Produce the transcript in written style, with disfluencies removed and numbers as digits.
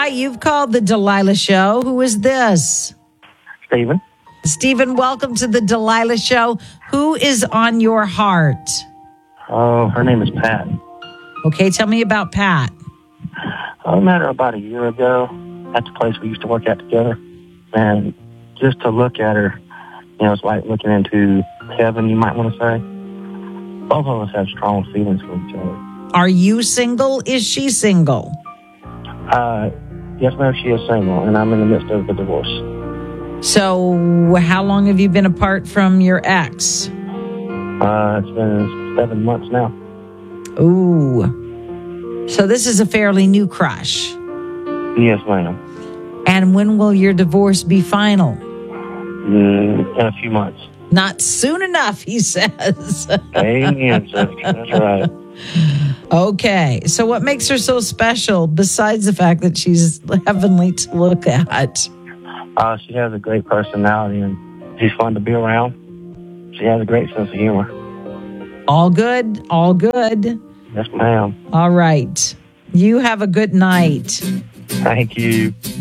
Hi, you've called the Delilah Show. Who is this? Steven. Stephen, welcome to the Delilah Show. Who is on your heart? Oh, her name is Pat. Okay, tell me about Pat. I met her about a year ago at the place we used to work at together. And just to look at her, it's like looking into heaven, you might want to say. Both of us have strong feelings for each other. Are you single? Is she single? Yes, ma'am, she is single, and I'm in the midst of a divorce. So how long have you been apart from your ex? It's been 7 months now. Ooh. So this is a fairly new crush. Yes, ma'am. And when will your divorce be final? In a few months. Not soon enough, he says. Amen, sir. That's right. Okay. So what makes her so special besides the fact that she's heavenly to look at? She has a great personality, and she's fun to be around. She has a great sense of humor. All good? All good? Yes, ma'am. All right. You have a good night. Thank you.